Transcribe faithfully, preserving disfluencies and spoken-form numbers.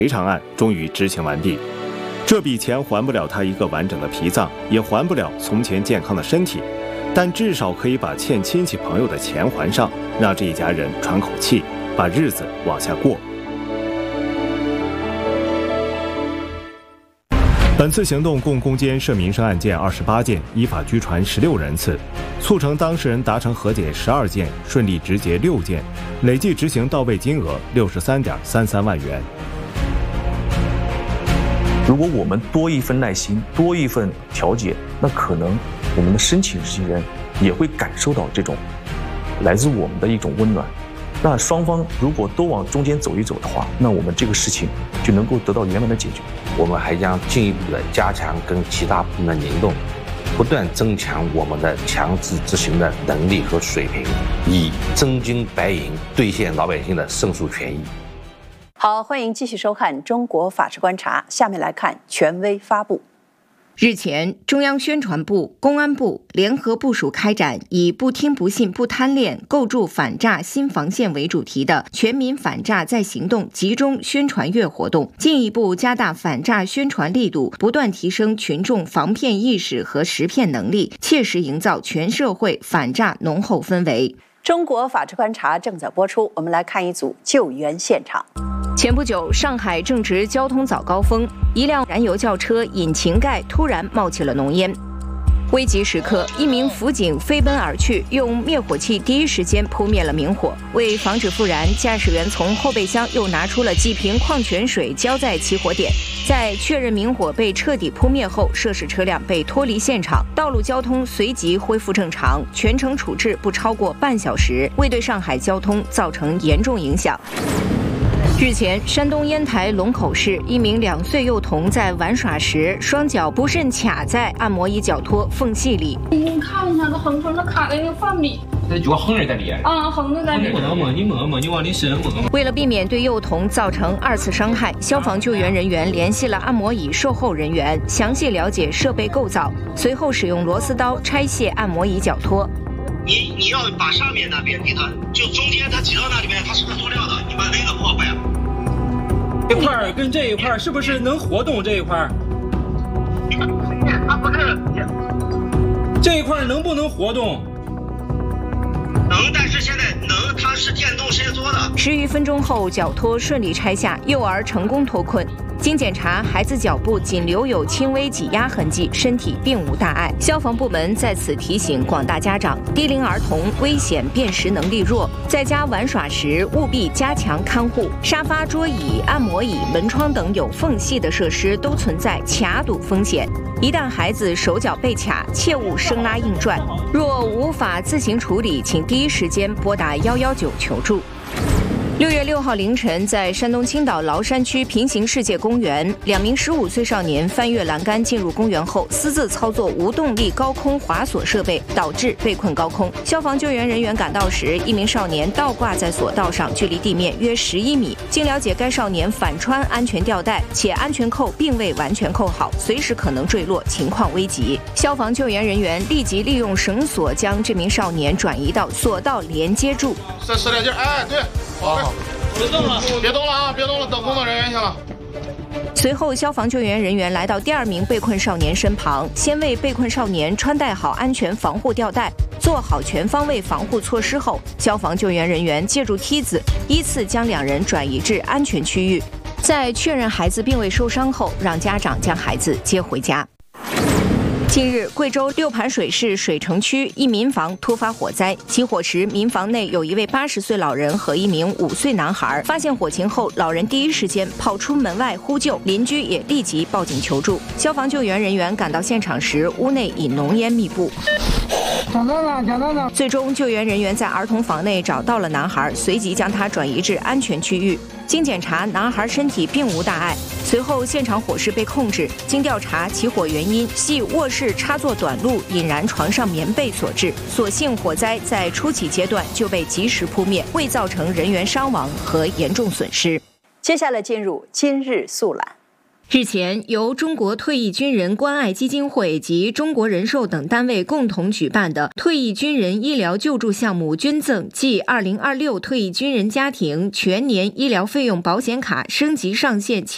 赔偿案终于执行完毕。这笔钱还不了他一个完整的脾脏，也还不了从前健康的身体，但至少可以把欠亲戚朋友的钱还上，让这一家人喘口气，把日子往下过。本次行动共攻坚涉民生案件二十八件，依法拘传十六人次，促成当事人达成和解十二件，顺利执结六件，累计执行到位金额六十三点三三万元。 如果我们多一份耐心，多一份调解，那可能我们的申请人也会感受到这种来自我们的一种温暖。那双方如果都往中间走一走的话，那我们这个事情就能够得到圆满的解决。 我们还将进一步的加强跟其他部门联动，不断增强我们的强制执行的能力和水平，以真金白银兑现老百姓的胜诉权益。 好，欢迎继续收看《中国法治观察》，下面来看权威发布。 日前，中央宣传部、公安部联合部署开展以不听不信不贪恋，构筑反诈新防线为主题的全民反诈再行动集中宣传月活动，进一步加大反诈宣传力度，不断提升群众防骗意识和识骗能力，切实营造全社会反诈浓厚氛围。 中国法治观察正在播出，我们来看一组救援现场。 前不久，上海正值交通早高峰，一辆燃油轿车引擎盖突然冒起了浓烟。危急时刻，一名辅警飞奔而去，用灭火器第一时间扑灭了明火。为防止复燃，驾驶员从后备箱又拿出了几瓶矿泉水浇在起火点。在确认明火被彻底扑灭后，涉事车辆被脱离现场，道路交通随即恢复正常，全程处置不超过半小时，未对上海交通造成严重影响。日前，山东烟台龙口市一名两岁幼童在玩耍时，双脚不慎卡在按摩椅脚托缝隙里。 你看一下，它横横的卡在那个缝里。 这就横着在里。 啊，横着在里。 你摸摸，你摸摸，你往里伸摸摸。 为了避免对幼童造成二次伤害，消防救援人员联系了按摩椅售后人员，详细了解设备构造，随后使用螺丝刀拆卸按摩椅脚托。 你你要把上面那边给它，就中间它挤到那里面，它是个塑料的，你把那个破坏了。 这块儿跟这一块儿是不是能活动？这一块儿， 它不是。 这一块儿能不能活动？ 能，但是现在能，它是电动伸缩的。 十余分钟后，脚托顺利拆下，幼儿成功脱困。经检查，孩子脚部仅留有轻微挤压痕迹，身体并无大碍。消防部门在此提醒广大家长，低龄儿童危险辨识能力弱，在家玩耍时务必加强看护。沙发、桌椅、按摩椅、门窗等有缝隙的设施都存在卡堵风险。一旦孩子手脚被卡，切勿生拉硬拽。若无法自行处理，请第一时间拨打一一九求助。六月六号凌晨，在山东青岛崂山区平行世界公园，两名十五岁少年翻越栏杆进入公园后，私自操作无动力高空滑索设备，导致被困高空。消防救援人员赶到时，一名少年倒挂在索道上，距离地面约十一米。经了解，该少年反穿安全吊带，且安全扣并未完全扣好，随时可能坠落，情况危急。消防救援人员立即利用绳索将这名少年转移到索道连接处。 再使点劲，哎，对。好，别动了，别动了啊！别动了，等工作人员去了。 随后，消防救援人员来到第二名被困少年身旁，先为被困少年穿戴好安全防护吊带，做好全方位防护措施后，消防救援人员借助梯子依次将两人转移至安全区域。在确认孩子并未受伤后，让家长将孩子接回家。近日，贵州六盘水市水城区一民房突发火灾，起火时民房内有一位八十岁老人和一名五岁男孩。发现火情后，老人第一时间跑出门外呼救，邻居也立即报警求助。消防救援人员赶到现场时，屋内已浓烟密布。 找到了，找到了。 最终，救援人员在儿童房内找到了男孩，随即将他转移至安全区域。经检查，男孩身体并无大碍。随后，现场火势被控制。经调查，起火原因系卧室插座短路引燃床上棉被所致。所幸火灾在初期阶段就被及时扑灭，未造成人员伤亡和严重损失。 接下来进入今日速览。 日前，由中国退役军人关爱基金会及中国人寿等单位共同举办的退役军人医疗救助项目捐赠暨二零二六退役军人家庭全年医疗费用保险卡升级上线